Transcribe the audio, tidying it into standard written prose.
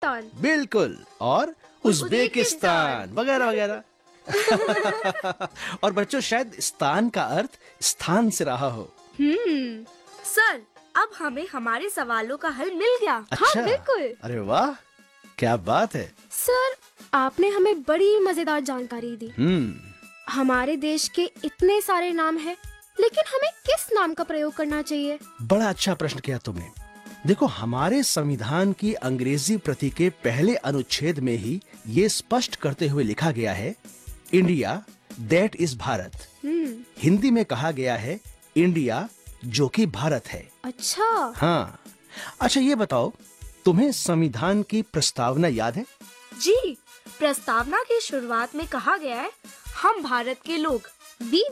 Kazakhstan. बिल्कुल, और Uzbekistan वगैरह वगैरह। और बच्चों, शायद स्थान का अर्थ स्थान से रहा हो। सर, अब हमें हमारे सवालों का हल मिल गया। अच्छा, हाँ, बिल्कुल। अरे वाह, क्या बात है। सर, आपने हमें बड़ी मजेदार जानकारी दी। हमारे देश के इतने सारे नाम हैं, लेकिन हमें किस नाम का प्रयोग करना चाहिए? बड़ा अच्छा प्रश्न किया तुमने। देखो, हमारे संविधान की अंग्रेजी प्रति के पहले अनुच्छेद में ही ये स्पष्ट करते हुए लिखा गया है, India that is Bharat. Hindi में कहा गया है इंडिया जो कि भारत है। अच्छा। हाँ, अच्छा ये बताओ, तुम्हें संविधान की प्रस्तावना याद है? जी, प्रस्तावना की शुरुआत में कहा गया है, हम भारत के लोग। वी